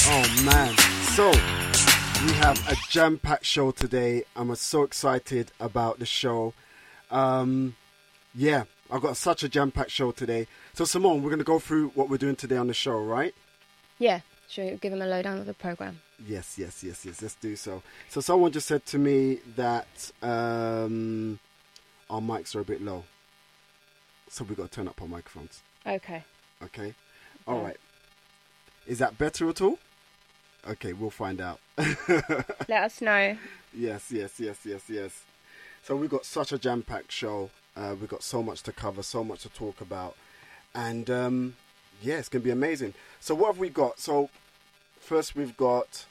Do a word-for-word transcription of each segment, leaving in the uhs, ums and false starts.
Oh man, so we have a jam-packed show today. I'm so excited about the show. Um, yeah, I've got such a jam-packed show today. So Simone, we're going to go through what we're doing today on the show, right? Yeah, should we give them a lowdown of the programme? Yes, yes, yes, yes, let's do so. So someone just said to me that um, our mics are a bit low. So we've got to turn up our microphones. Okay. Okay? All right. Is that better at all? Okay, we'll find out. Let us know. Yes, yes, yes, yes, yes. So we've got such a jam-packed show. Uh, we've got so much to cover, so much to talk about. And, um, yeah, it's going to be amazing. So what have we got? So first we've got,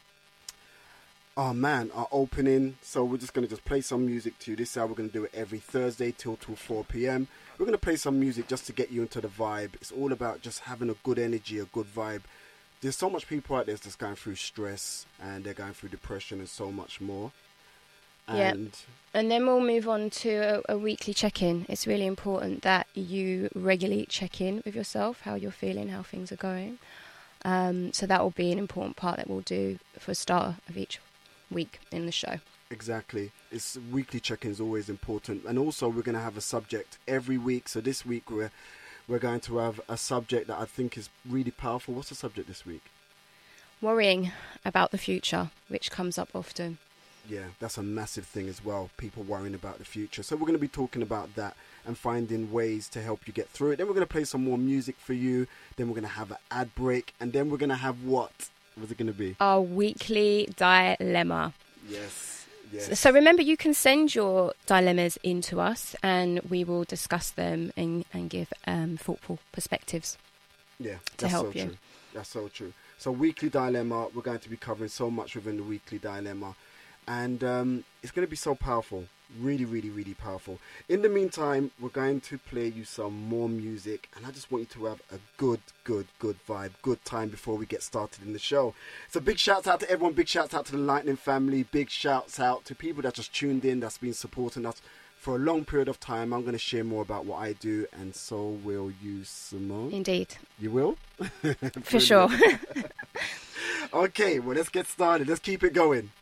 oh, man, our opening. So we're just going to just play some music to you. This is how we're going to do it every Thursday till, till four p.m. We're going to play some music just to get you into the vibe. It's all about just having a good energy, a good vibe. There's so much people out there that's going through stress and they're going through depression and so much more. And yeah. And then we'll move on to a, a weekly check-in. It's really important that you regularly check in with yourself, how you're feeling, how things are going. Um, so that will be an important part that we'll do for the start of each week in the show. Exactly. It's weekly check-in is always important. And also we're going to have a subject every week. So this week we're We're going to have a subject that I think is really powerful. What's the subject this week? Worrying about the future, which comes up often. Yeah, that's a massive thing as well. People worrying about the future. So we're going to be talking about that and finding ways to help you get through it. Then we're going to play some more music for you. Then we're going to have an ad break. And then we're going to have what? What's it going to be? Our weekly dilemma. Yes. Yes. So remember, you can send your dilemmas in to us and we will discuss them and, and give um, thoughtful perspectives yeah, to that's help so you. True. That's so true. So weekly dilemma, we're going to be covering so much within the weekly dilemma. And um, it's going to be so powerful. Really, really, really powerful. In the meantime, we're going to play you some more music. And I just want you to have a good, good, good vibe, good time before we get started in the show. So big shouts out to everyone. Big shouts out to the Lightning family. Big shouts out to people that just tuned in, that's been supporting us for a long period of time. I'm going to share more about what I do. And so will you, Simone. Indeed. You will? For sure. Okay, well, let's get started. Let's keep it going.